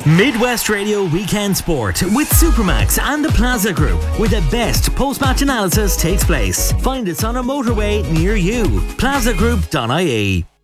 Midwest Radio Weekend Sport with Supermax and the Plaza Group, where the best post-match analysis takes place. Find us on a motorway near you. plazagroup.ie.